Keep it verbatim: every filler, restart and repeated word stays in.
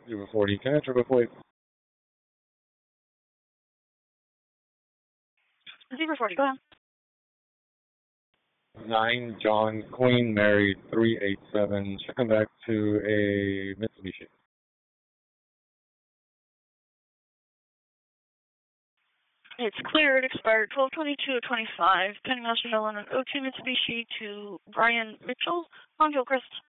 Zero forty, can I triple plate? Zero forty, go ahead. Nine John Queen Mary three eight seven. Checking back to a Mitsubishi. It's cleared, expired twelve twenty-two twenty-five. Pending Master Helen and O two Mitsubishi to Brian Mitchell on Gilchrist.